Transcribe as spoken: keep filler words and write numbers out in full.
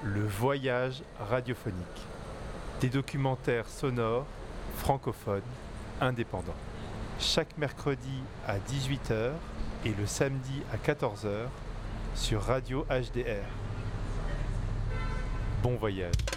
Le voyage radiophonique. Des documentaires sonores, francophones, indépendants. Chaque mercredi à dix-huit heures et le samedi à quatorze heures sur Radio H D R. Bon voyage.